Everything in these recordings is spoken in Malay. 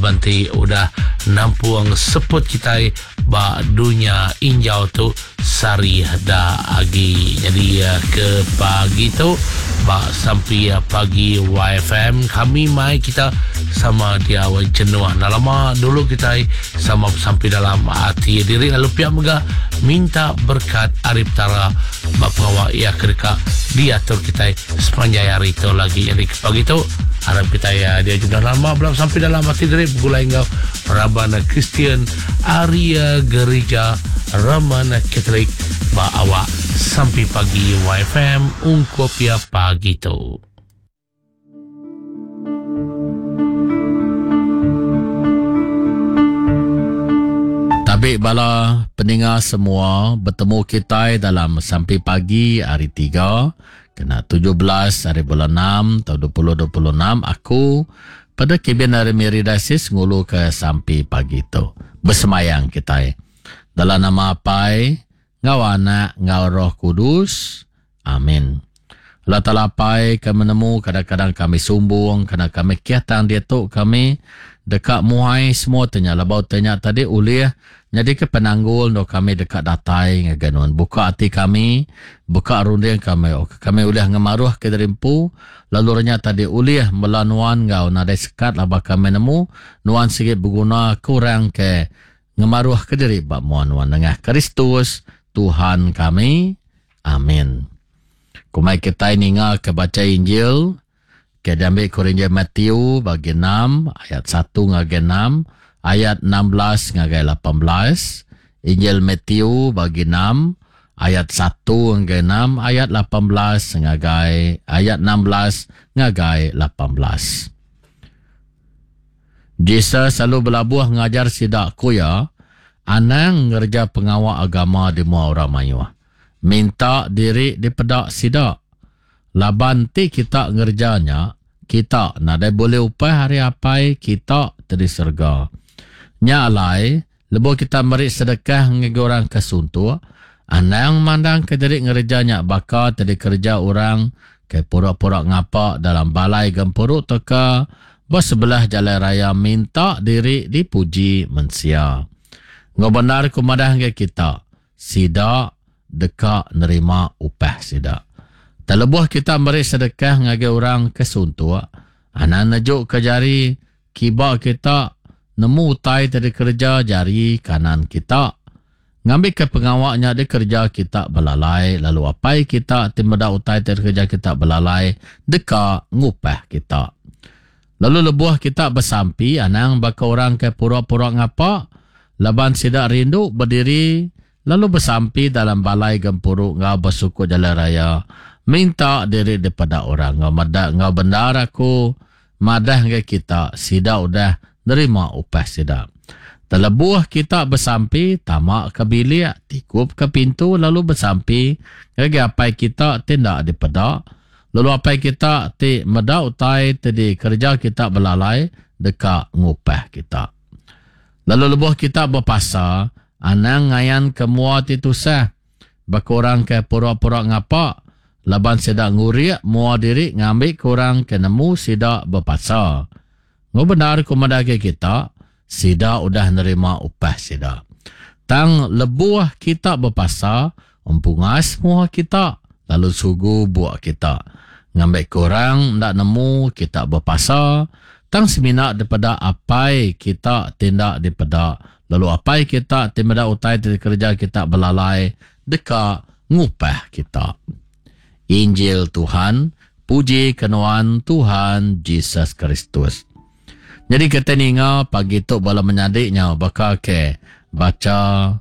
Labanti udah nampuang seput kita ba dunia injau tu sari dah agi. Jadi ke pagi tu ba sampai pagi YFM kami mai kita sama dia jenuh. Nah lama dulu kita sama sampai dalam hati diri lalu pihak mega minta berkat Arif Tara bapawa ia kerja diatur kita sepanjang hari itu lagi. Jadi pagi itu harap kita dia sudah lama belum sampai dalam hati diri gulai engkau Rabana Kristian Arya Gereja Ramana Katolik bawa sampai pagi YFM ungkop ya pagi tu. Tabik bala pendengar semua bertemu kita dalam sampai pagi hari 3 kena 17 hari bulan 6 tahun 2026 aku pada Kebin hari Meridasis ngulu ke sampai pagi tu bersemayang kita dalam nama Pai ngau anak ngau Roh Kudus amin. Allah Ta'ala Pai kami menemu kadang-kadang kami sumbung kerana kami kiatang dia tu kami dekat muai semua tanya labau tanya tadi ulih jadi ke penanggul do kami dekat datai ngaganuan buka hati kami buka runding kami ulih ngemaruh ke derimpu lalu renya tadi ulih melanuan ngau nadai sekat laba kami nemu nuan sikit berguna kurang ke ngemaruh ke diri bak muan-muan dengan Kristus Tuhan kami amin. Kumai kita ingat ke baca Injil ke diambil Korinja Matthew bagi 6 ayat 1 ngagai 6 ayat 16 ngagai 18 Injil Matthew bagi 6 ayat 1 ngagai 6 ayat 18 ngagai ayat 16 ngagai 18. Jesus selalu berlabuh ngajar sidak kuya anang ngerja pengawal agama di mua orang mayuah minta diri dipedak sidak laban ti kita ngerjanya kita nadai boleh upah hari apai kita tadi serga nya alai lebo kita merik sedekah ngegi orang kesuntu anang mandang ke diri ngerjanya baka tadi kerja orang ke pura-pura ngapa dalam balai gempuruk teka bos sebelah jalan raya minta diri dipuji mensia ngobenar kumadah ke kita sidak dekat nerima upah sidak. Terlebuh kita beri sedekah ngagi orang kesuntu. Anak najuk ke jari kiba kita nemu utai tadi kerja jari kanan kita. Ngambil ke pengawaknya di kerja kita belalai. Lalu apai kita timeda utai tadi kerja kita belalai dekat ngupah kita. Lalu lebuh kita bersampi anang baka orang ke pura-pura ngapa. Laban sidak rindu berdiri lalu bersampi dalam balai gempuruk ngau bersuku jalan raya minta diri daripada orang ngau benar aku madah ke kita sidak udah nerima upah sidak terlebuh kita bersampi tamak ke bilik tikup ke pintu lalu bersampi ngagi apa kita tindak daripada lalu apa kita ti medak utai tadi kerja kita belalai dekat ngupah kita lalu lebuh kita berpasar anang ngayan kemua titusah bakorang ke pura-pura ngapa laban sedak nguriak mua diri ngambil korang ke nemu sidak berpasar ngobenar kumada ke kita sidak udah nerima upah sidak tang lebuah kita berpasar umpungas mua kita lalu sugu buat kita ngambil korang ndak nemu kita berpasar tang seminak daripada apai kita tindak daripada lalu apa kita timada utai dari kerja kita belalai dekat ngupah kita. Injil Tuhan, puji kenuan Tuhan Yesus Kristus. Jadi kita ninga pagi tu bala menyadiknya bakal ke baca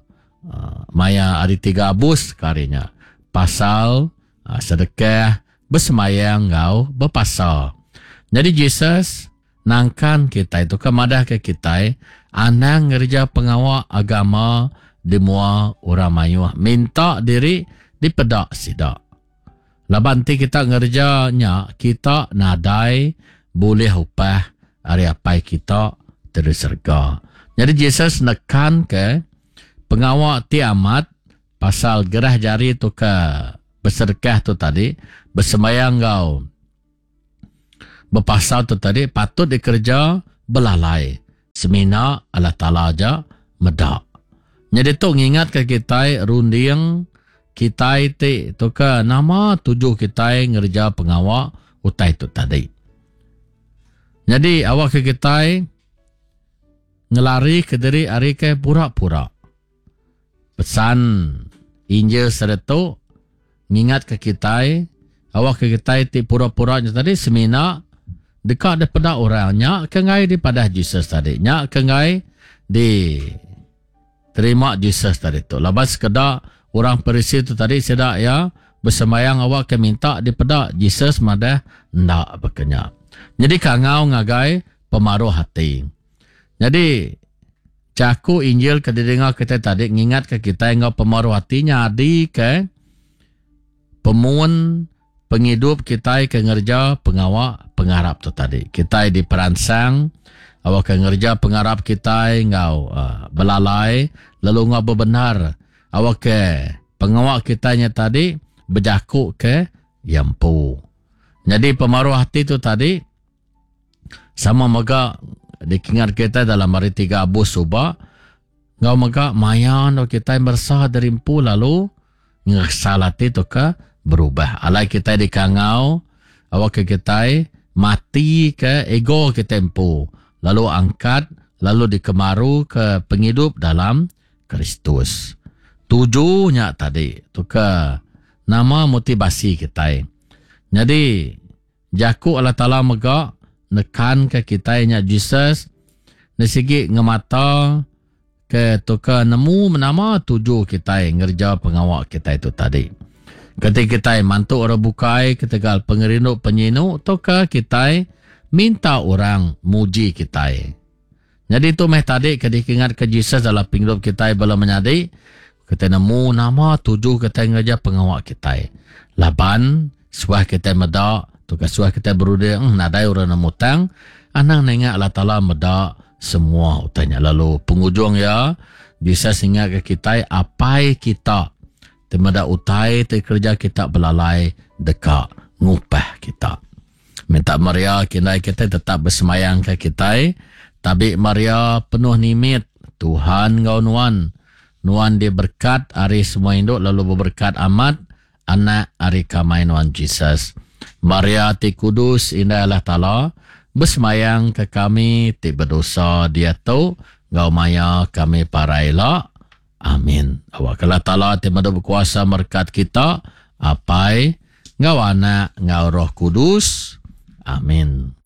maya hari 3 Agustus karinya. Pasal sedekah bersemayang ngau berpasal. Jadi Yesus nangkan kita itu kemadah ke kita anang ngerja pengawal agama di mua orang mayuah minta diri dipedak sidak. Laban ti kita ngerjanya kita nadai boleh upah hari apa kita terserga. Jadi Yesus nekan ke pengawal ti amat pasal gerah jari tu ke bersedekah tu tadi bersemayang kau berpasal tu tadi patut dikerja belalai semina Allah Ta'ala aja medak. Jadi tu ngingat ke kita runding kita tu ke nama 7 kita ngerja pengawal utai tu tadi. Jadi awak ke kita ngelari ke diri hari ke pura-pura. Pesan Injil seretu ngingat ke kita awak ke kita ti pura-pura tadi semina dekat daripada orangnya kengai daripada Jesus tadi. Nya kengai di terima Jesus tadi tu. Lepas sekedar orang Parisi tu tadi sedak ya bersemayang awak ke minta daripada Jesus madah ndak berkenya. Jadi kangau ngagai pemaruh hati. Jadi caku Injil ke didengar kita tadi ngingat ke kita ngau pemaruh hatinya di ke pemun penghidup kita ke ngerja pengawak pengharap tu tadi. Kita diperansang awak ke ngerja pengharap kita ngau belalai lalu ngau bebenar awak ke pengawak kitanya tadi berjakuk ke yampu. Jadi pemaruh hati tu tadi sama mega dikingat kita dalam hari 3 Abus Subah ngau mega mayan kita bersah dari empu lalu ngasalati tu ke berubah. Alai kita dikangau awak ke kita mati ke ego kita empu lalu angkat lalu dikemaru ke penghidup dalam Kristus. 7nya tadi tu ke nama motivasi kita. Jadi jaku Allah Ta'ala mega nekan ke kita nya Jesus nesigi ngemata ke tu ke nemu menama 7 kita ngerja pengawak kita itu tadi. Ketika kita mantuk orang bukai ketegal pengerinuk penyinuk tu ke kita minta orang muji kita. Jadi tu meh tadi ketika ingat ke Jesus dalam penghidup kita belum menyadi kita nemu nama 7 kita ngerja pengawak kita. Laban suah kita medak tu ke suah kita berudang nadai orang namutang anang nengak Allah Ta'ala medak semua utanya. Lalu penghujung ya bisa singa ke kita apa kita temada utai te kerja kita belalai dekat ngupah kita. Minta Maria kinai kita tetap bersemayang ke kita. Tapi Maria penuh nimit Tuhan ngau nuan dia berkat hari semua induk lalu berberkat amat anak hari kamai nuan Jesus. Maria ti kudus indah Allah Ta'ala bersemayang ke kami ti berdosa dia tu ngau maya kami para elok. Amin. Awak Allah Ta'ala ti mada berkuasa merkat kita apai ngau anak ngau Roh Kudus. Amin.